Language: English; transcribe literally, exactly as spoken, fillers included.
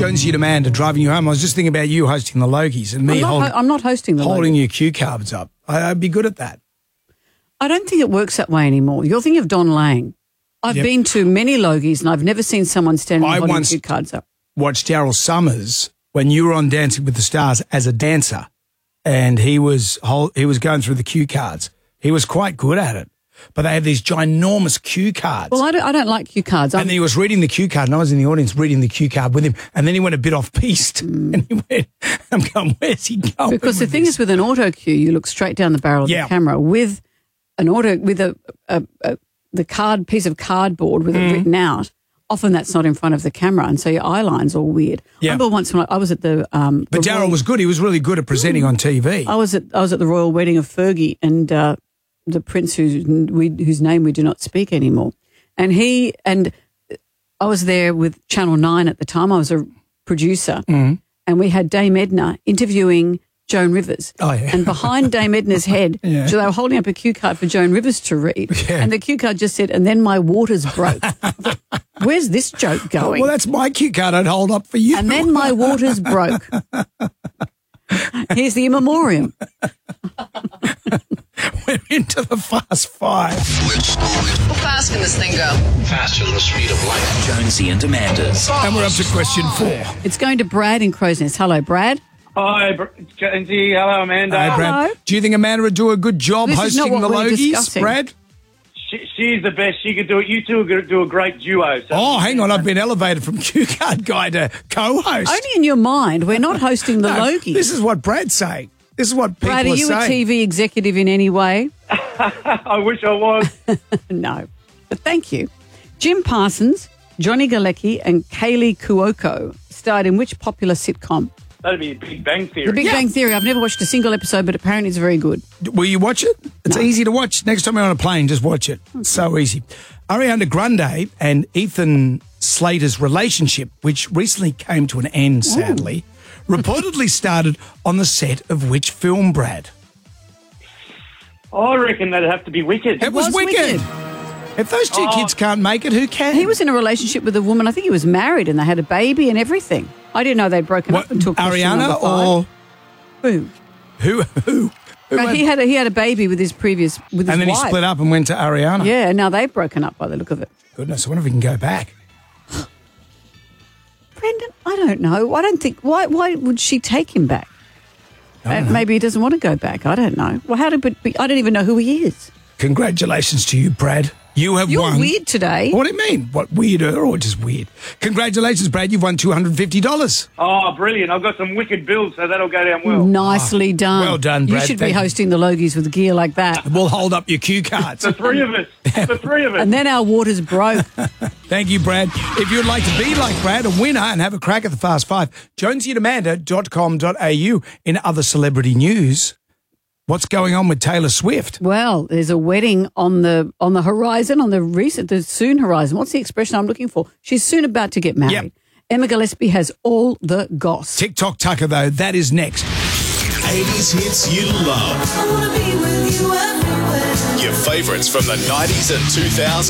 Jonesy and Amanda driving you home. I was just thinking about you hosting the Logies and me I'm not, holding, ho- I'm not hosting the holding Logies. your cue cards up. I, I'd be good at that. I don't think it works that way anymore. You're thinking of Don Lang. I've Yep. been to many Logies and I've never seen someone standing I holding once- cue cards up. Watched Daryl Summers when you were on Dancing with the Stars as a dancer, and he was whole, he was going through the cue cards. He was quite good at it, but they have these ginormous cue cards. Well, I don't, I don't like cue cards. and I'm, then he was reading the cue card, and I was in the audience reading the cue card with him, and then he went a bit off piste, and he went, I'm going, where's he going? because the with thing this? is, with an auto cue, you look straight down the barrel of Yeah. the camera. With an auto, with a, a, a the card piece of cardboard with Mm. it written out, often that's not in front of the camera, and so your eye line's all weird. Yeah. I remember once when I, I was at the um, But the Daryl Royal- was good. He was really good at presenting on T V. I was at I was at the royal wedding of Fergie and uh, the prince whose we whose name we do not speak anymore, and he and I was there with Channel Nine at the time. I was a producer, Mm. and we had Dame Edna interviewing Joan Rivers. Oh, yeah. And behind Dame Edna's head, Yeah. so they were holding up a cue card for Joan Rivers to read, Yeah. and the cue card just said, "And then my waters broke." I thought, where's this joke going? Well, that's my cue card I'd hold up for you. And then my waters broke. Here's the in memoriam. We're into the Fast Five. How fast can this thing go? Faster than the speed of light. Jonesy and Amanda's. And we're up to question four. It's going to Brad in Crow's Nest. Hello, Brad. Hi, Br- Jonesy. Hello, Amanda. Hey, Brad. Hello. Do you think Amanda would do a good job This is not hosting what the we're Logies, discussing. Brad? She, she's the best. She could do it. You two are going to do a great duo. So Oh, hang on. I've been elevated from cue card guy to co-host. Only in your mind. We're not hosting the No, Logies. This is what Brad's saying. This is what people Brad, are are you saying. a T V executive in any way? I wish I was. No. But thank you. Jim Parsons, Johnny Galecki, and Kaylee Cuoco starred in which popular sitcom? That'd be a Big Bang Theory. The Big Bang Theory. I've never watched a single episode, but apparently it's very good. Will you watch it? It's No. easy to watch. Next time you're on a plane, just watch it. It's so easy. Ariana Grande and Ethan Slater's relationship, which recently came to an end, sadly, reportedly started on the set of which film, Brad? I reckon that'd have to be Wicked. It was, was Wicked. Wicked. If those two Oh. kids can't make it, who can? He was in a relationship with a woman. I think he was married and they had a baby and everything. I didn't know they'd broken What, up until question number Ariana five. or Who? who? Who? who No, had- he had a, he had a baby with his previous with his and then wife. he split up and went to Ariana. Yeah, and now they've broken up by the look of it. Goodness, I wonder if we can go back. Brendan, I don't know. I don't think. Why? Why would she take him back? I don't Uh, know. maybe he doesn't want to go back. I don't know. Well, how did? But I don't even know who he is. Congratulations to you, Brad. You have You're won. weird today. What do you mean? What, weirder or just weird? Congratulations, Brad. You've won two hundred fifty dollars. Oh, brilliant. I've got some Wicked bills, so that'll go down well. Nicely done. well done, Brad. You should Thank be you. hosting the Logies with gear like that. We'll hold up your cue cards. The three of us. The three of us. And then our waters broke. Thank you, Brad. If you'd like to be like Brad, a winner, and have a crack at the Fast Five, jonesy and amanda dot com dot a u. In other celebrity news, what's going on with Taylor Swift? Well, there's a wedding on the on the horizon, on the recent, the soon horizon. What's the expression I'm looking for? She's soon about to get married. Yep. Emma Gillespie has all the goss. TikTok Tucker, though, that is next. eighties hits you love. I wanna be with you everywhere. Your favourites from the nineties and two thousands.